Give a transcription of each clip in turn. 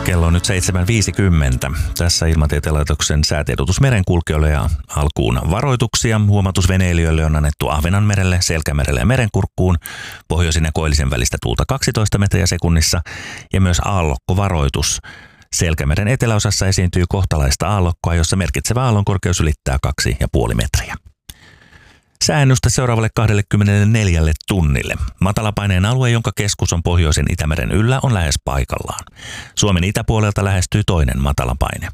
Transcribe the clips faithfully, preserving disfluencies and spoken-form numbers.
Kello on nyt seitsemän viisikymmentä. Tässä Ilmatieteen laitoksen säätiedotus merenkulkijoille ja alkuun varoituksia. Huomautus veneilijöille on annettu Ahvenanmerelle, Selkämerelle ja Merenkurkkuun. Pohjoisin ja koillisen välistä tuulta kaksitoista metriä sekunnissa ja myös aallokkovaroitus. Selkämeren eteläosassa esiintyy kohtalaista aallokkoa, jossa merkitsevä aallonkorkeus ylittää kaksi pilkku viisi metriä. Sääennuste seuraavalle kaksikymmentäneljä tunnille. Matalapaineen alue, jonka keskus on pohjoisen Itämeren yllä, on lähes paikallaan. Suomen itäpuolelta lähestyy toinen matalapaine.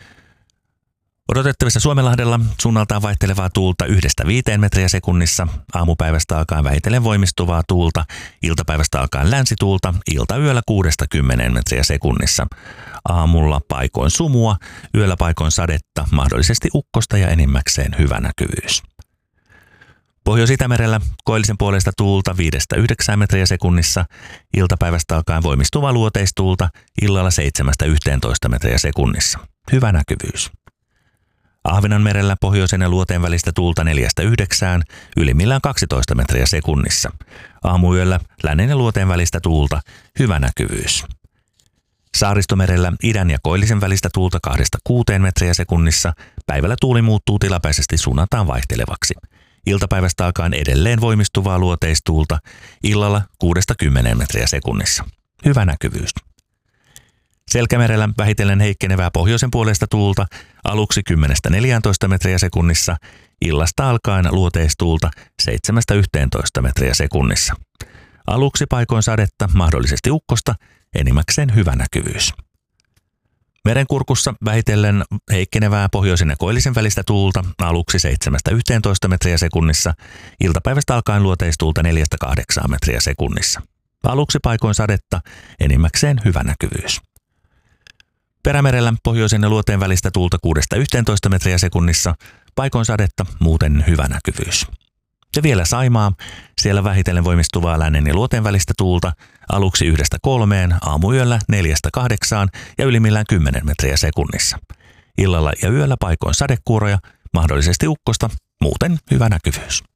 Odotettavissa Suomenlahdella suunnaltaan vaihtelevaa tuulta yhdestä viiteen metriä sekunnissa, aamupäivästä alkaen vähitellen voimistuvaa tuulta, iltapäivästä alkaen länsituulta, iltayöllä kuudesta kymmeneen metriä sekunnissa. Aamulla paikoin sumua, yöllä paikoin sadetta, mahdollisesti ukkosta ja enimmäkseen hyvä näkyvyys. Pohjois-Itämerellä koillisen puolesta tuulta viidestä yhdeksään metriä sekunnissa, iltapäivästä alkaen voimistuvaa luoteistuulta, illalla seitsemästä yhteentoista metriä sekunnissa. Hyvä näkyvyys. Ahvenanmerellä pohjoisen ja luoteen välistä tuulta neljästä yhdeksään, ylimmillään kaksitoista metriä sekunnissa. Aamuyöllä lännen ja luoteen välistä tuulta, hyvä näkyvyys. Saaristomerellä idän ja koillisen välistä tuulta kahdesta kuuteen metriä sekunnissa, päivällä tuuli muuttuu tilapäisesti suunnataan vaihtelevaksi. Iltapäivästä alkaen edelleen voimistuvaa luoteistuulta, illalla kuudesta kymmeneen metriä sekunnissa. Hyvä näkyvyys. Selkämerellä vähitellen heikkenevää pohjoisen puolesta tuulta, aluksi kymmenestä neljääntoista metriä sekunnissa, illasta alkaen luoteistuulta seitsemästä yhteentoista metriä sekunnissa. Aluksi paikoin sadetta, mahdollisesti ukkosta, enimmäkseen hyvä näkyvyys. Merenkurkussa vähitellen heikkenevää pohjoisen ja koillisen välistä tuulta, aluksi seitsemästä yhteentoista metriä sekunnissa, iltapäivästä alkaen luoteistuulta neljästä kahdeksaan metriä sekunnissa. Aluksi paikoin sadetta, enimmäkseen hyvä näkyvyys. Perämerellä pohjoisen ja luoteen välistä tuulta kuudesta yhteentoista metriä sekunnissa, paikoin sadetta, muuten hyvä näkyvyys. Ja vielä Saimaa, siellä vähitellen voimistuvaa lännen ja luoteen välistä tuulta, aluksi yhdestä kolmeen, aamuyöllä neljästä kahdeksaan ja ylimmillään kymmenen metriä sekunnissa. Illalla ja yöllä paikoin sadekuuroja, mahdollisesti ukkosta, muuten hyvä näkyvyys.